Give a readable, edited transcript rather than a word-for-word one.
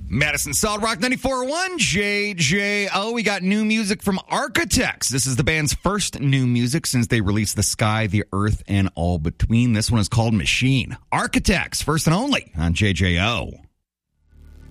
Madison Solid Rock 94.1 JJO. We got new music from Architects. This is the band's first new music since they released The Sky, the Earth, and All Between. This one is called Machine. Architects, first and only on JJO.